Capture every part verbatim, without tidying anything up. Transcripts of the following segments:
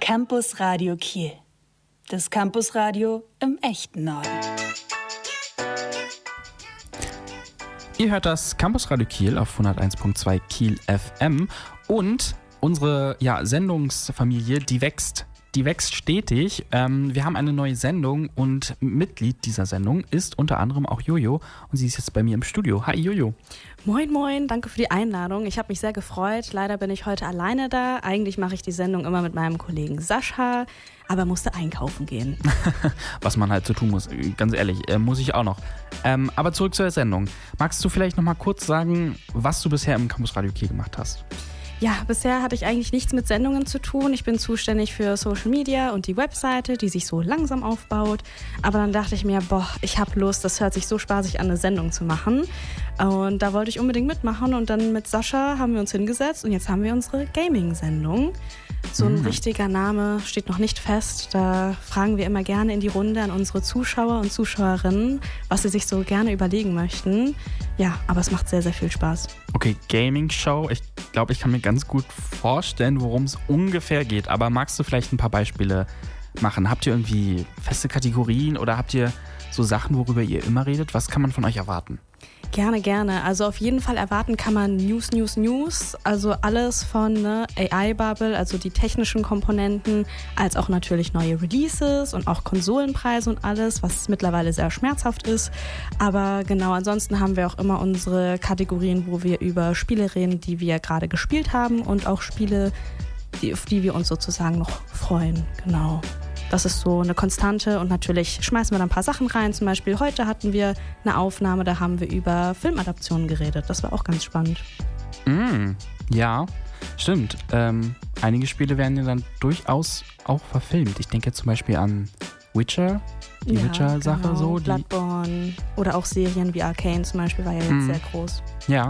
Campus Radio Kiel. Das Campusradio im echten Norden. Ihr hört das Campusradio Kiel auf hunderteins Komma zwei Kiel F M und unsere ja, Sendungsfamilie, die wächst. Die wächst stetig. Ähm, wir haben eine neue Sendung und Mitglied dieser Sendung ist unter anderem auch Jojo und sie ist jetzt bei mir im Studio. Hi Jojo. Moin moin, danke für die Einladung. Ich habe mich sehr gefreut. Leider bin ich heute alleine da. Eigentlich mache ich die Sendung immer mit meinem Kollegen Sascha, aber musste einkaufen gehen. Was man halt so tun muss, ganz ehrlich, äh, muss ich auch noch. Ähm, aber zurück zur Sendung. Magst du vielleicht noch mal kurz sagen, was du bisher im Campusradio Kiel gemacht hast? Ja, bisher hatte ich eigentlich nichts mit Sendungen zu tun. Ich bin zuständig für Social Media und die Webseite, die sich so langsam aufbaut. Aber dann dachte ich mir, boah, ich habe Lust, das hört sich so spaßig an, eine Sendung zu machen. Und da wollte ich unbedingt mitmachen. Und dann mit Sascha haben wir uns hingesetzt und jetzt haben wir unsere Gaming-Sendung. So ein mhm. richtiger Name steht noch nicht fest. Da fragen wir immer gerne in die Runde an unsere Zuschauer und Zuschauerinnen, was sie sich so gerne überlegen möchten. Ja, aber es macht sehr, sehr viel Spaß. Okay, Gaming-Show. Ich glaube, ich kann mir ganz gut vorstellen, worum es ungefähr geht. Aber magst du vielleicht ein paar Beispiele machen? Habt ihr irgendwie feste Kategorien oder habt ihr so Sachen, worüber ihr immer redet? Was kann man von euch erwarten? Gerne, gerne. Also auf jeden Fall erwarten kann man News, News, News. Also alles von ne, A I-Bubble, also die technischen Komponenten, als auch natürlich neue Releases und auch Konsolenpreise und alles, was mittlerweile sehr schmerzhaft ist. Aber genau, ansonsten haben wir auch immer unsere Kategorien, wo wir über Spiele reden, die wir gerade gespielt haben und auch Spiele, die, auf die wir uns sozusagen noch freuen. Genau. Das ist so eine Konstante und natürlich schmeißen wir da ein paar Sachen rein. Zum Beispiel heute hatten wir eine Aufnahme, da haben wir über Filmadaptionen geredet. Das war auch ganz spannend. Mm, ja, stimmt. Ähm, einige Spiele werden ja dann durchaus auch verfilmt. Ich denke zum Beispiel an Witcher, die ja, Witcher-Sache genau. so. Die Bloodborne oder auch Serien wie Arcane zum Beispiel war ja jetzt mm. sehr groß. Ja,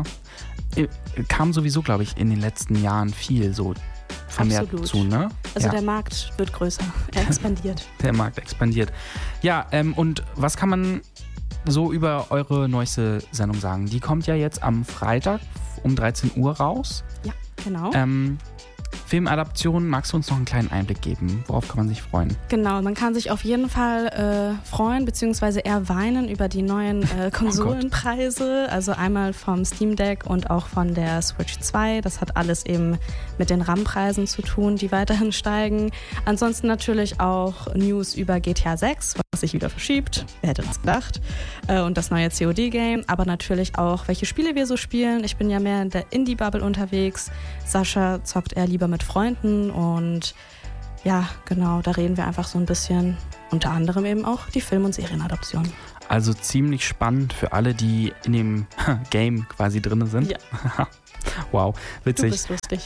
kam sowieso, glaube ich, in den letzten Jahren viel so vermehrt Absolut. zu, ne? Also ja. der Markt wird größer, er expandiert. Der Markt expandiert. Ja, ähm, und was kann man so über eure neueste Sendung sagen? Die kommt ja jetzt am Freitag um dreizehn Uhr raus. Ja, genau. Ähm, Filmadaption, magst du uns noch einen kleinen Einblick geben? Worauf kann man sich freuen? Genau, man kann sich auf jeden Fall äh, freuen, beziehungsweise eher weinen über die neuen äh, Konsolenpreise. Oh also einmal vom Steam Deck und auch von der Switch zwei. Das hat alles eben mit den RAM-Preisen zu tun, die weiterhin steigen. Ansonsten natürlich auch News über G T A sechs, was sich wieder verschiebt. Wer hätte das gedacht? Äh, und das neue C O D-Game. Aber natürlich auch, welche Spiele wir so spielen. Ich bin ja mehr in der Indie-Bubble unterwegs. Sascha zockt eher lieber mit Freunden und ja, genau, da reden wir einfach so ein bisschen, unter anderem eben auch die Film- und Serienadaption. Also ziemlich spannend für alle, die in dem Game quasi drin sind. Ja. Wow, witzig. Du bist lustig.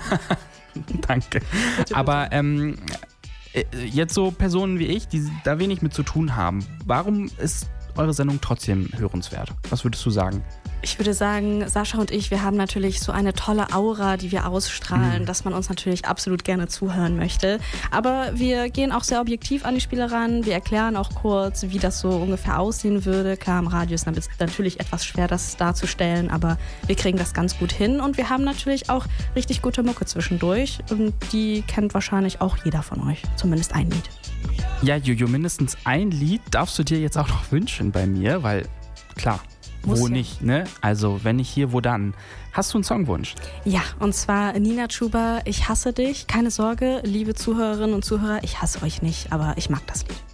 Danke. Bitte, Aber bitte. Ähm, jetzt so Personen wie ich, die da wenig mit zu tun haben, warum ist eure Sendung trotzdem hörenswert? Was würdest du sagen? Ich würde sagen, Sascha und ich, wir haben natürlich so eine tolle Aura, die wir ausstrahlen, mhm. dass man uns natürlich absolut gerne zuhören möchte. Aber wir gehen auch sehr objektiv an die Spiele ran. Wir erklären auch kurz, wie das so ungefähr aussehen würde. Klar, im Radio ist es natürlich etwas schwer, das darzustellen, aber wir kriegen das ganz gut hin. Und wir haben natürlich auch richtig gute Mucke zwischendurch. Und die kennt wahrscheinlich auch jeder von euch. Zumindest ein Lied. Ja, Jojo, mindestens ein Lied darfst du dir jetzt auch noch wünschen bei mir, weil klar, Muss wo ja. nicht, ne? Also wenn nicht hier, wo dann? Hast du einen Songwunsch? Ja, und zwar Nina Chuba, Ich hasse dich. Keine Sorge, liebe Zuhörerinnen und Zuhörer, ich hasse euch nicht, aber ich mag das Lied.